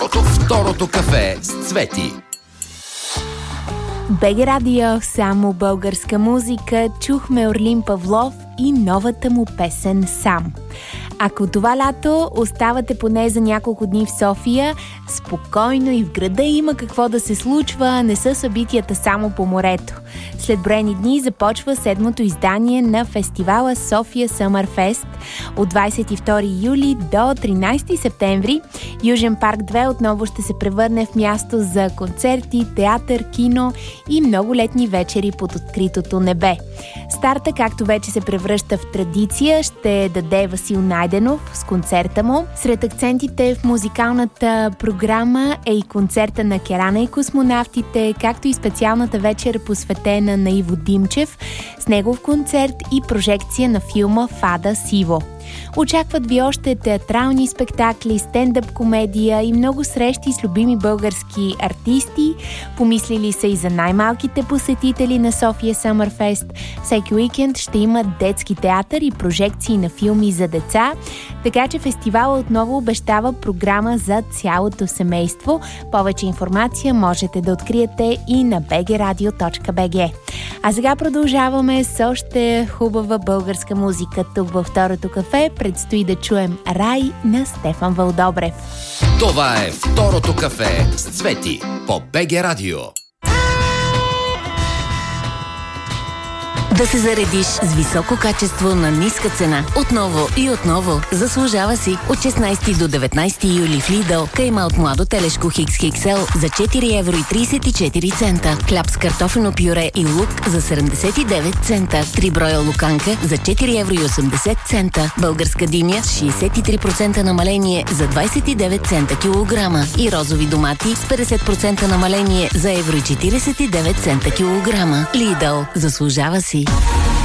Второто кафе с Цвети. БГ Радио, само българска музика. Чухме Орлин Павлов и новата му песен «Сам». Ако това лято оставате поне за няколко дни в София, спокойно и в града има какво да се случва, не са събитията само по морето. След броени дни започва 7-то издание на фестивала София Съмър Фест. От 22 юли до 13 септември Южен парк 2 отново ще се превърне в място за концерти, театър, кино и много летни вечери под откритото небе. Старта, както вече се превръща в традиция, ще даде Васил Найденов с концерта му. Сред акцентите в музикалната програма е и концерта на Керана и космонавтите, както и специалната вечер, посветена на Иво Димчев, с негов концерт и прожекция на филма Фада Сиво. Очакват ви още театрални спектакли, стендъп комедия и много срещи с любими български артисти. Помислили са и за най-малките посетители на София Съмър Фест. Всеки уикенд ще има детски театър и прожекции на филми за деца, така че фестивалът отново обещава програма за цялото семейство. Повече информация можете да откриете и на bgradio.bg. А сега продължаваме с още хубава българска музика. Тук във Второто кафе предстои да чуем Рай на Стефан Вълдобрев. Това е Второто кафе с Цвети по БГ Радио. Да се заредиш с високо качество на ниска цена. Отново и отново. Заслужава си. От 16 до 19 юли в Lidl кайма от младо телешко XXL за 4,34 евро. Хляб с картофено пюре и лук за 79 цента. 3 броя луканка за 4,80 евро. Българска диня с 63% намаление за 29 цента килограма. И розови домати с 50% намаление за 1,49 евро килограма. Lidl. Заслужава си.